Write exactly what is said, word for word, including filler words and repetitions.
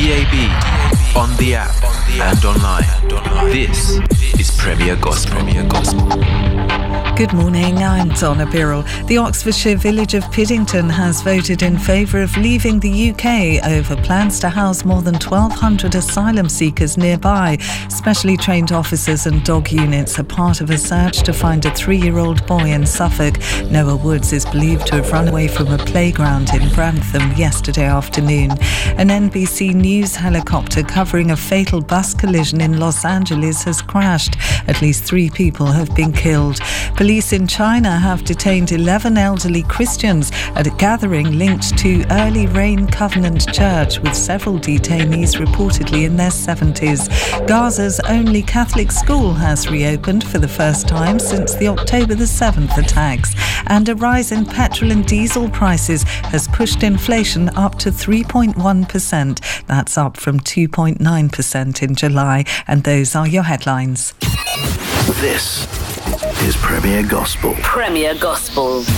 D A B, on the app, and online. This is Premier Gospel. Premier Gospel. Good morning, I'm Donna Birrell. The Oxfordshire village of Piddington has voted in favour of leaving the U K over plans to house more than twelve hundred asylum seekers nearby. Specially trained officers and dog units are part of a search to find a three-year-old boy in Suffolk. Noah Woods is believed to have run away from a playground in Grantham yesterday afternoon. An N B C News helicopter covering a fatal bus collision in Los Angeles has crashed. At least three people have been killed. Police in China have detained eleven elderly Christians at a gathering linked to Early Rain Covenant Church, with several detainees reportedly in their seventies. Gaza's only Catholic school has reopened for the first time since the October the seventh attacks. And a rise in petrol and diesel prices has pushed inflation up to three point one percent. That's up from two point nine percent in July. And those are your headlines. This is Premier Gospel. Premier Gospel.